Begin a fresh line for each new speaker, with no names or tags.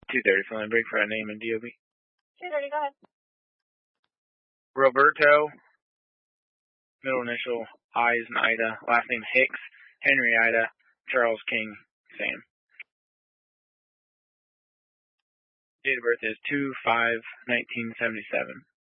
2:30, filling break for a name and DOB.
2:30, go ahead.
Roberto, middle initial, I is in Ida, last name Hicks, Henry Ida, Charles King, Sam. Date of birth is 2/5/1977.